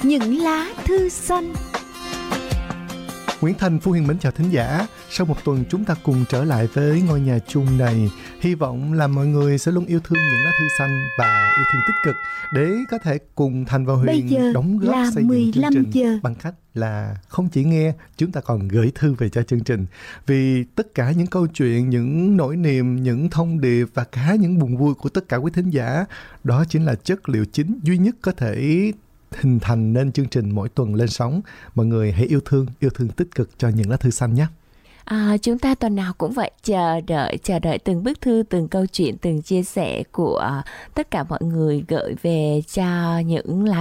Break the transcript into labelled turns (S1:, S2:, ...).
S1: Những lá thư xanh.
S2: Nguyễn Thành, Phu Hiền mến chào thính giả. Sau một tuần chúng ta cùng trở lại với ngôi nhà chung này. Hy vọng là mọi người sẽ luôn yêu thương những lá thư xanh và yêu thương tích cực để có thể cùng Thành và Huyền đóng góp xây dựng chương trình
S1: giờ.
S2: bằng cách là không chỉ nghe, chúng ta còn gửi thư về cho chương trình. Vì tất cả những câu chuyện, những nỗi niềm, những thông điệp và cả những buồn vui của tất cả quý thính giả, đó chính là chất liệu chính duy nhất có thể hình thành nên chương trình mỗi tuần lên sóng. Mọi người hãy yêu thương tích cực cho những lá thư xanh nhé.
S3: Chúng ta tuần nào cũng vậy, chờ đợi từng bức thư, từng câu chuyện, từng chia sẻ của tất cả mọi người gửi về cho những lá